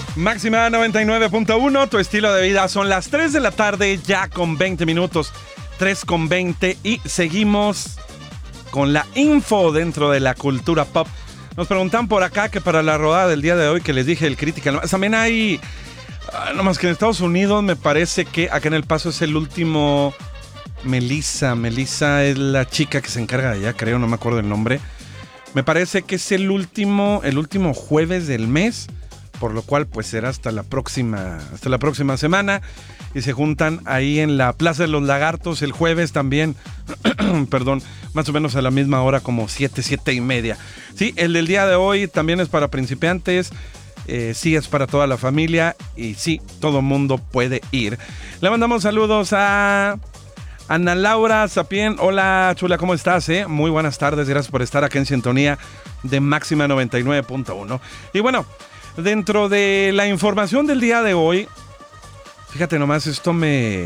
Máxima 99.1, tu estilo de vida. Son las 3 de la tarde, ya con 20 minutos. 3:20 y seguimos con la info dentro de la cultura pop. Nos preguntan por acá que para la rodada del día de hoy que les dije el Critical. También hay, no más que en Estados Unidos me parece que acá en El Paso es el último. Melissa es la chica que se encarga de allá, creo, no me acuerdo el nombre. Me parece que es el último jueves del mes, por lo cual pues será hasta la próxima semana. Y se juntan ahí en la Plaza de los Lagartos el jueves también, perdón, más o menos a la misma hora, como 7:30. Sí, el del día de hoy también es para principiantes, sí es para toda la familia y sí, todo mundo puede ir. Le mandamos saludos a Ana Laura Sapien. Hola, chula, ¿cómo estás? Muy buenas tardes, gracias por estar aquí en sintonía de Máxima 99.1. Y bueno, dentro de la información del día de hoy, fíjate nomás, esto me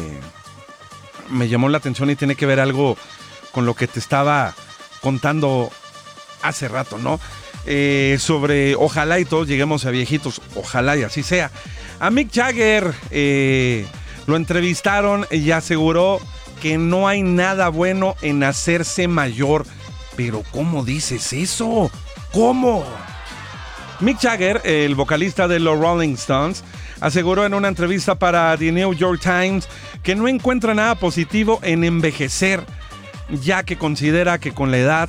llamó la atención y tiene que ver algo con lo que te estaba contando hace rato, ¿no? Sobre ojalá y todos lleguemos a viejitos, ojalá y así sea. A Mick Jagger lo entrevistaron y aseguró que no hay nada bueno en hacerse mayor. Pero ¿cómo dices eso? ¿Cómo? Mick Jagger, el vocalista de los Rolling Stones, aseguró en una entrevista para The New York Times que no encuentra nada positivo en envejecer, ya que considera que con la edad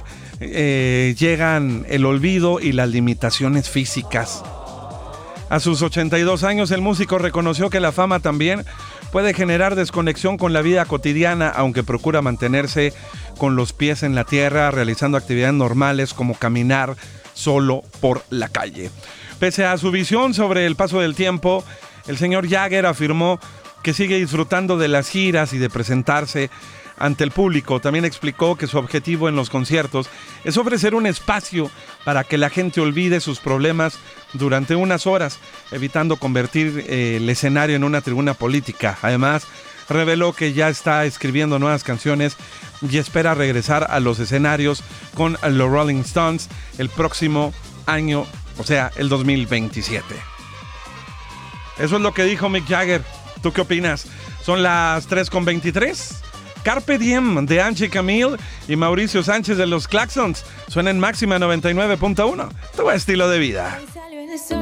llegan el olvido y las limitaciones físicas. A sus 82 años, el músico reconoció que la fama también puede generar desconexión con la vida cotidiana, aunque procura mantenerse con los pies en la tierra, realizando actividades normales como caminar solo por la calle. Pese a su visión sobre el paso del tiempo, el señor Jagger afirmó que sigue disfrutando de las giras y de presentarse ante el público. También explicó que su objetivo en los conciertos es ofrecer un espacio para que la gente olvide sus problemas durante unas horas, evitando convertir el escenario en una tribuna política. Además, reveló que ya está escribiendo nuevas canciones y espera regresar a los escenarios con los Rolling Stones el próximo año, o sea, el 2027. Eso es lo que dijo Mick Jagger. ¿Tú qué opinas? Son las 3:23. Carpe Diem de Angie Camille y Mauricio Sánchez de los Claxons. Suena en Máxima 99.1. Tu estilo de vida.